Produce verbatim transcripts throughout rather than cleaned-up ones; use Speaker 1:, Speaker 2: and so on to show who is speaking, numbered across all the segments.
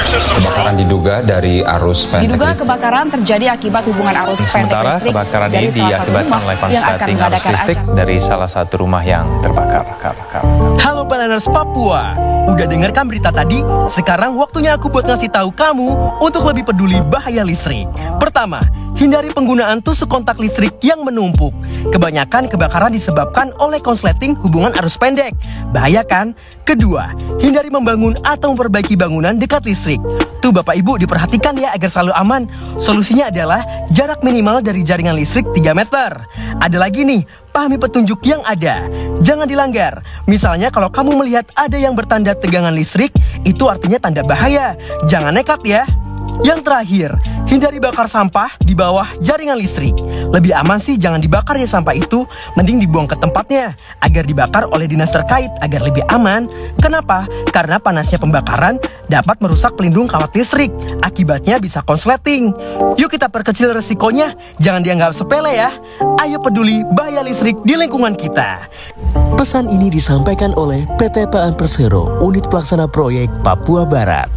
Speaker 1: Kebakaran diduga dari arus pendek
Speaker 2: Diduga
Speaker 1: listrik.
Speaker 2: kebakaran terjadi akibat hubungan arus pendek
Speaker 3: Sementara
Speaker 2: listrik
Speaker 3: kebakaran
Speaker 2: dari
Speaker 3: ini
Speaker 2: salah satu
Speaker 3: diakibatkan
Speaker 2: rumah
Speaker 3: oleh
Speaker 2: yang akan
Speaker 3: korsleting arus
Speaker 2: mengadakan
Speaker 3: listrik
Speaker 2: acara.
Speaker 3: dari salah satu rumah yang terbakar. Kar, kar, kar.
Speaker 4: Halo Planners Papua, udah dengarkan berita tadi? Sekarang waktunya aku buat ngasih tahu kamu untuk lebih peduli bahaya listrik. Pertama, hindari penggunaan tusuk kontak listrik yang menumpuk. Kebanyakan kebakaran disebabkan oleh konsleting hubungan arus pendek. Bahaya kan? Kedua, hindari membangun atau memperbaiki bangunan dekat listrik. Tuh Bapak Ibu diperhatikan ya agar selalu aman. Solusinya adalah jarak minimal dari jaringan listrik tiga meter. Ada lagi nih, pahami petunjuk yang ada. Jangan dilanggar. Misalnya kalau kamu melihat ada yang bertanda tegangan listrik, itu artinya tanda bahaya. Jangan nekat ya. Yang terakhir, hindari bakar sampah di bawah jaringan listrik. Lebih aman sih jangan dibakar ya sampah itu, mending dibuang ke tempatnya agar dibakar oleh dinas terkait agar lebih aman. Kenapa? Karena panasnya pembakaran dapat merusak pelindung kawat listrik. Akibatnya bisa konsleting. Yuk kita perkecil resikonya, jangan dianggap sepele ya. Ayo peduli bahaya listrik di lingkungan kita.
Speaker 5: Pesan ini disampaikan oleh P T P A N Persero, Unit Pelaksana Proyek Papua Barat.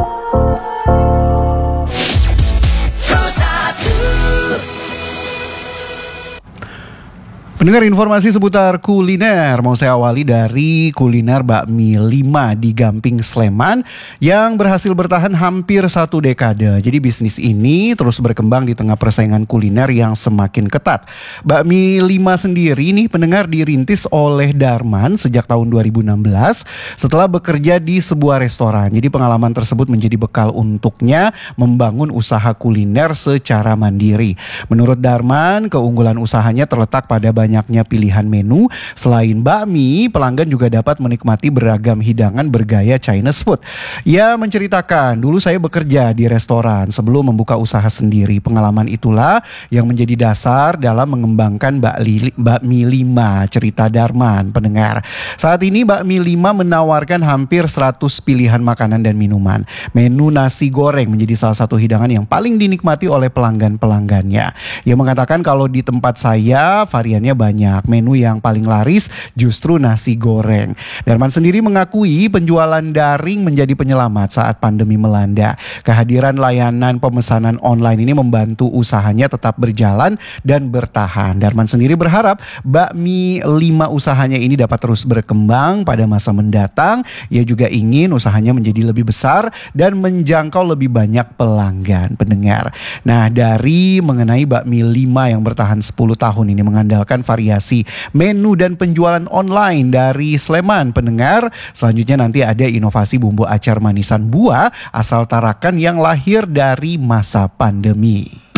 Speaker 6: Pendengar informasi seputar kuliner, mau saya awali dari kuliner bakmi lima di Gamping Sleman yang berhasil bertahan hampir satu dekade. Jadi bisnis ini terus berkembang di tengah persaingan kuliner yang semakin ketat. Bakmi lima sendiri nih pendengar dirintis oleh Darman sejak tahun dua ribu enam belas setelah bekerja di sebuah restoran. Jadi pengalaman tersebut menjadi bekal untuknya membangun usaha kuliner secara mandiri. Menurut Darman, keunggulan usahanya terletak pada banyak banyaknya pilihan menu. Selain bakmi, pelanggan juga dapat menikmati beragam hidangan bergaya Chinese food. Ia menceritakan, dulu saya bekerja di restoran sebelum membuka usaha sendiri. Pengalaman itulah yang menjadi dasar dalam mengembangkan bakli, bakmi lima, cerita Darman pendengar. Saat ini bakmi lima menawarkan hampir seratus pilihan makanan dan minuman. Menu nasi goreng menjadi salah satu hidangan yang paling dinikmati oleh pelanggan-pelanggannya. Ia mengatakan kalau di tempat saya variannya banyak, menu yang paling laris justru nasi goreng. Darman sendiri mengakui penjualan daring menjadi penyelamat saat pandemi melanda. Kehadiran layanan pemesanan online ini membantu usahanya tetap berjalan dan bertahan. Darman sendiri berharap bakmi lima usahanya ini dapat terus berkembang pada masa mendatang. Ia juga ingin usahanya menjadi lebih besar dan menjangkau lebih banyak pelanggan pendengar. Nah, dari mengenai bakmi lima yang bertahan sepuluh tahun ini mengandalkan variasi menu dan penjualan online dari Sleman pendengar. Selanjutnya nanti ada inovasi bumbu acar manisan buah asal Tarakan yang lahir dari masa pandemi.